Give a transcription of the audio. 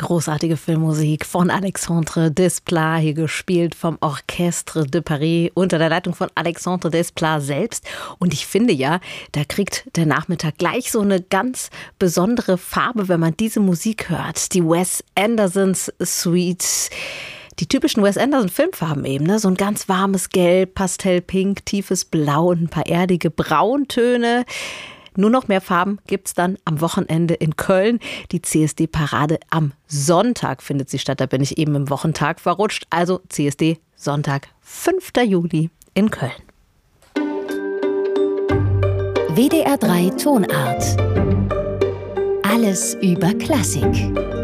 Großartige Filmmusik von Alexandre Desplat, hier gespielt vom Orchestre de Paris unter der Leitung von Alexandre Desplat selbst. Und ich finde ja, da kriegt der Nachmittag gleich so eine ganz besondere Farbe, wenn man diese Musik hört. Die Wes Andersons Suite. Die typischen Wes Anderson-Filmfarben eben, ne? So ein ganz warmes Gelb, Pastellpink, tiefes Blau und ein paar erdige Brauntöne. Nur noch mehr Farben gibt's dann am Wochenende in Köln. Die CSD-Parade am Sonntag findet sie statt. Da bin ich eben im Wochentag verrutscht. Also CSD Sonntag, 5. Juli in Köln. WDR 3 Tonart. Alles über Klassik.